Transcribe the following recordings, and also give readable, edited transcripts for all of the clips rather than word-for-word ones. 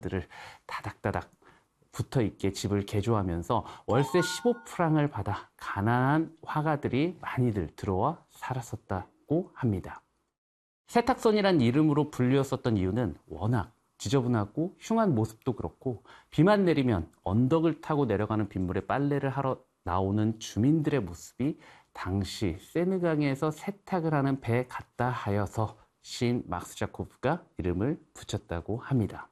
들을 다닥다닥 붙어있게 집을 개조하면서 월세 15프랑을 받아 가난한 화가들이 많이들 들어와 살았었다고 합니다. 세탁선이란 이름으로 불리웠었던 이유는 워낙 지저분하고 흉한 모습도 그렇고 비만 내리면 언덕을 타고 내려가는 빗물에 빨래를 하러 나오는 주민들의 모습이 당시 세느강에서 세탁을 하는 배에 같다 하여서 시인 막스 자코프가 이름을 붙였다고 합니다.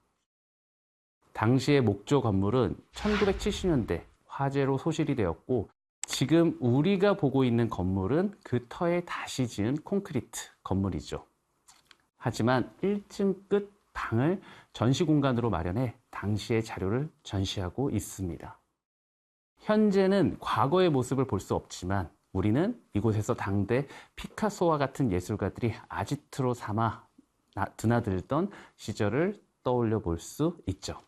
당시의 목조 건물은 1970년대 화재로 소실이 되었고 지금 우리가 보고 있는 건물은 그 터에 다시 지은 콘크리트 건물이죠. 하지만 1층 끝 방을 전시 공간으로 마련해 당시의 자료를 전시하고 있습니다. 현재는 과거의 모습을 볼 수 없지만 우리는 이곳에서 당대 피카소와 같은 예술가들이 아지트로 삼아 드나들던 시절을 떠올려 볼 수 있죠.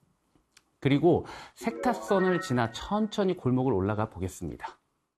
그리고 세탁선을 지나 천천히 골목을 올라가 보겠습니다.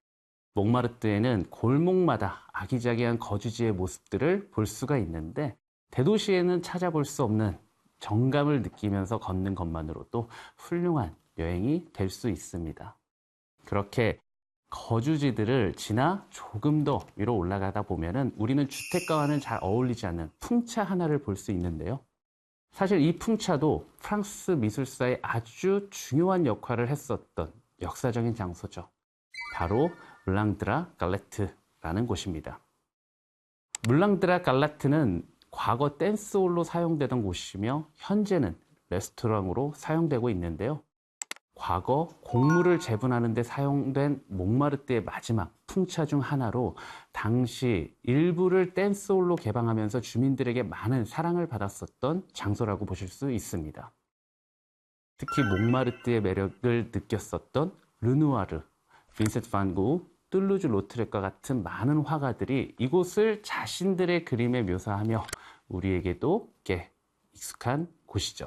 몽마르트에는 골목마다 아기자기한 거주지의 모습들을 볼 수가 있는데 대도시에는 찾아볼 수 없는 정감을 느끼면서 걷는 것만으로도 훌륭한 여행이 될 수 있습니다. 그렇게 거주지들을 지나 조금 더 위로 올라가다 보면은 우리는 주택가와는 잘 어울리지 않는 풍차 하나를 볼 수 있는데요. 사실 이 풍차도 프랑스 미술사에 아주 중요한 역할을 했었던 역사적인 장소죠. 바로 물랑드라 갈레트라는 곳입니다. 물랑드라 갈레트는 과거 댄스홀로 사용되던 곳이며 현재는 레스토랑으로 사용되고 있는데요. 과거 곡물을 재분하는 데 사용된 몽마르트의 마지막 풍차 중 하나로 당시 일부를 댄스홀로 개방하면서 주민들에게 많은 사랑을 받았었던 장소라고 보실 수 있습니다. 특히 몽마르트의 매력을 느꼈었던 르누아르, 빈센트 반 고흐, 툴루즈 로트렉과 같은 많은 화가들이 이곳을 자신들의 그림에 묘사하며 우리에게도 꽤 익숙한 곳이죠.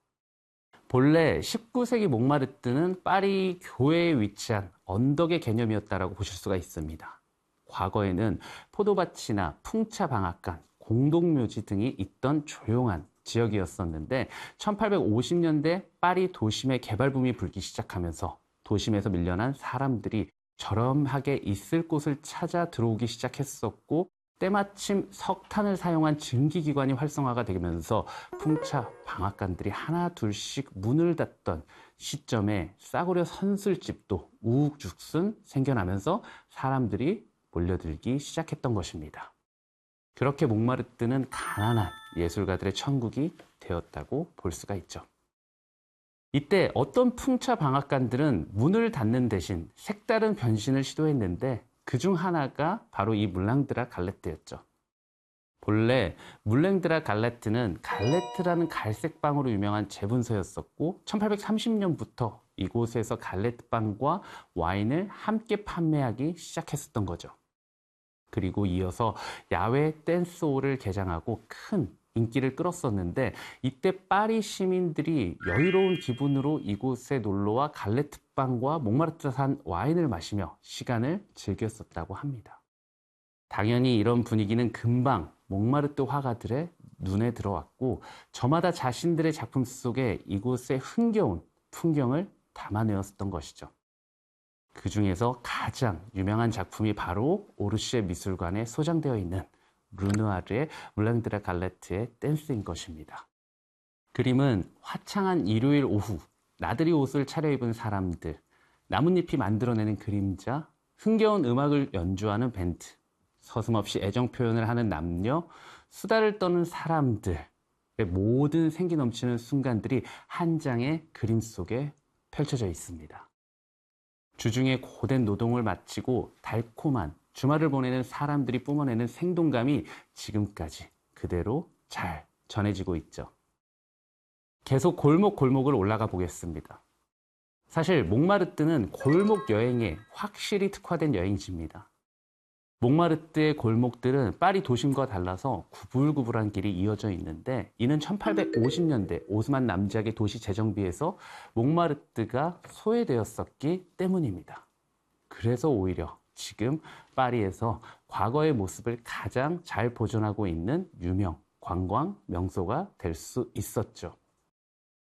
본래 19세기 몽마르트는 파리 교외에 위치한 언덕의 개념이었다고 보실 수가 있습니다. 과거에는 포도밭이나 풍차방앗간, 공동묘지 등이 있던 조용한 지역이었었는데 1850년대 파리 도심의 개발붐이 불기 시작하면서 도심에서 밀려난 사람들이 저렴하게 있을 곳을 찾아 들어오기 시작했었고 때마침 석탄을 사용한 증기기관이 활성화가 되면서 풍차 방앗간들이 하나 둘씩 문을 닫던 시점에 싸구려 선술집도 우후죽순 생겨나면서 사람들이 몰려들기 시작했던 것입니다. 그렇게 몽마르트는 가난한 예술가들의 천국이 되었다고 볼 수가 있죠. 이때 어떤 풍차 방앗간들은 문을 닫는 대신 색다른 변신을 시도했는데 그중 하나가 바로 이 물랑드라 갈레트였죠. 본래 물랑드라 갈레트는 갈레트라는 갈색빵으로 유명한 제분소였었고 1830년부터 이곳에서 갈레트빵과 와인을 함께 판매하기 시작했었던 거죠. 그리고 이어서 야외 댄스홀을 개장하고 큰 인기를 끌었었는데 이때 파리 시민들이 여유로운 기분으로 이곳에 놀러와 갈레트빵과 몽마르트산 와인을 마시며 시간을 즐겼었다고 합니다. 당연히 이런 분위기는 금방 몽마르트 화가들의 눈에 들어왔고 저마다 자신들의 작품 속에 이곳의 흥겨운 풍경을 담아내었던 것이죠. 그 중에서 가장 유명한 작품이 바로 오르쉐 미술관에 소장되어 있는 르누아르의 물랑드라 갈레트의 댄스인 것입니다. 그림은 화창한 일요일 오후 나들이 옷을 차려입은 사람들, 나뭇잎이 만들어내는 그림자, 흥겨운 음악을 연주하는 밴드, 서슴없이 애정 표현을 하는 남녀, 수다를 떠는 사람들의 모든 생기 넘치는 순간들이 한 장의 그림 속에 펼쳐져 있습니다. 주중에 고된 노동을 마치고 달콤한 주말을 보내는 사람들이 뿜어내는 생동감이 지금까지 그대로 잘 전해지고 있죠. 계속 골목골목을 올라가 보겠습니다. 사실 몽마르트는 골목 여행에 확실히 특화된 여행지입니다. 몽마르트의 골목들은 파리 도심과 달라서 구불구불한 길이 이어져 있는데 이는 1850년대 오스만 남작의 도시 재정비에서 몽마르트가 소외되었었기 때문입니다. 그래서 오히려 지금 파리에서 과거의 모습을 가장 잘 보존하고 있는 유명 관광 명소가 될 수 있었죠.